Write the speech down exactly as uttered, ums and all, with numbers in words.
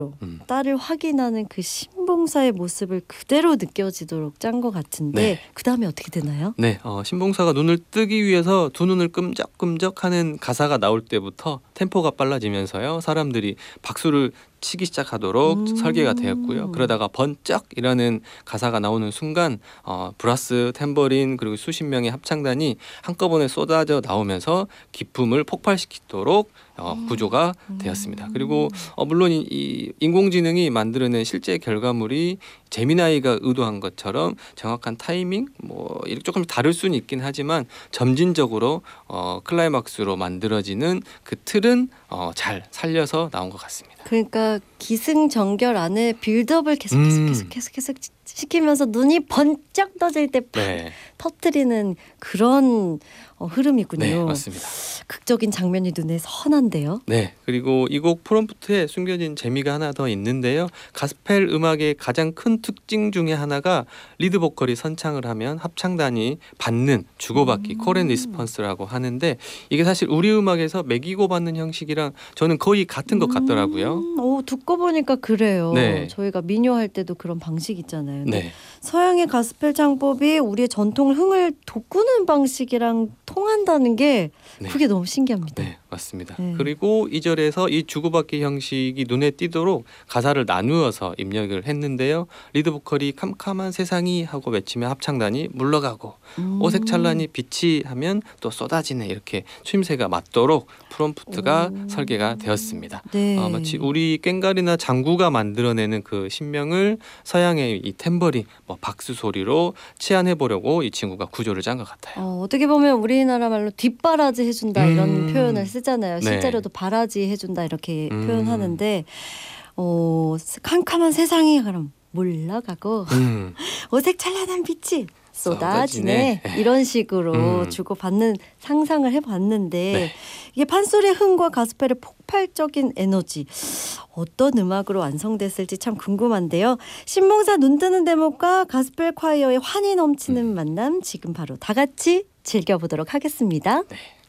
음. 딸을 확인하는 그 신봉사의 모습을 그대로 느껴지도록 짠 것 같은데 네. 그 다음에 어떻게 되나요? 네, 어, 신봉사가 눈을 뜨기 위해서 두 눈을 끔적끔적하는 가사가 나올 때부터 템포가 빨라지면서요. 사람들이 박수를 치기 시작하도록 음. 설계가 되었고요. 그러다가 번쩍이라는 가사가 나오는 순간 어, 브라스, 탬버린 그리고 수십 명의 합창단이 한꺼번에 쏟아져 나오면서 기품을 폭발시키도록 어, 구조가 되었습니다. 그리고 어, 물론 이, 이 인공지능이 만들어낸 실제 결과물이 제미나이가 의도한 것처럼 정확한 타이밍 뭐 이렇게 조금 다를 수는 있긴 하지만 점진적으로 어, 클라이막스로 만들어지는 그 틀은 어, 잘 살려서 나온 것 같습니다. 그러니까 기승전결 안에 빌드업을 계속 계속 음. 계속 계속 계속 시키면서 눈이 번쩍 떠질 때 팍 네, 터뜨리는 그런 어, 흐름이군요. 네, 맞습니다. 극적인 장면이 눈에 선한데요. 네, 그리고 이 곡 프롬프트에 숨겨진 재미가 하나 더 있는데요. 가스펠 음악의 가장 큰 특징 중에 하나가 리드 보컬이 선창을 하면 합창단이 받는 주고받기, 음. 콜 앤 리스폰스라고 하는데 이게 사실 우리 음악에서 매기고 받는 형식이랑 저는 거의 같은 것 같더라고요. 음, 오, 듣고 보니까 그래요. 네. 저희가 민요할 때도 그런 방식 있잖아요. 근데 네, 서양의 가스펠 창법이 우리의 전통 흥을 돋구는 방식이랑 통한다는 게 네. 그게 너무 신기합니다. 네, 맞습니다. 네. 그리고 이 절에서 이 주고받기 형식이 눈에 띄도록 가사를 나누어서 입력을 했는데요. 리드 보컬이 캄캄한 세상이 하고 외치면 합창단이 물러가고 음. 오색찬란히 빛이 하면 또 쏟아지네 이렇게 추임새가 맞도록 프롬프트가 오. 설계가 되었습니다. 네. 어, 마치 우리 꽹과리나 장구가 만들어내는 그 신명을 서양의 이 탬버린, 뭐 박수 소리로 치환해 보려고 이 친구가 구조를 짠 것 같아요. 어, 어떻게 보면 우리나라 말로 뒷바라지 해준다 이런 음. 표현을 쓰잖아요. 네. 실제로도 바라지 해준다 이렇게 음. 표현하는데 어, 캄캄한 세상이 그럼 몰라가고 음. 오색찬란한 빛이 쏟아지네, 쏟아지네. 이런 식으로 음. 주고받는 상상을 해봤는데 네. 이게 판소리의 흥과 가스펠의 폭발적인 에너지 어떤 음악으로 완성됐을지 참 궁금한데요. 신봉사 눈뜨는 대목과 가스펠 콰이어의 환희 넘치는 만남 지금 바로 다 같이 즐겨보도록 하겠습니다. 네.